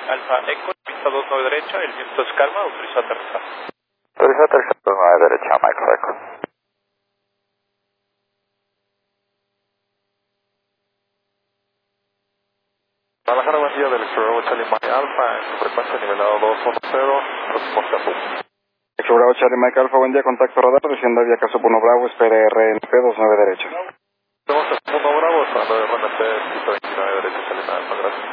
Alfa Eco, pista 29 derecha, el viento es calma, autoriza aterrizar. Autoriza aterrizar 29 derecha, Michael Echo. Guadalajara, buen día del Bravo Charlie Mike Alpha, en su frecuencia nivelado 210, próximo caso. Bravo Charlie Mike Alpha, buen día, contacto radar, descienda vía Caso 1 Bravo, espere RNP 29 derecha. Estamos en 1 Bravo, esperando de RNP 29 derecha, Charlie Alpha, gracias.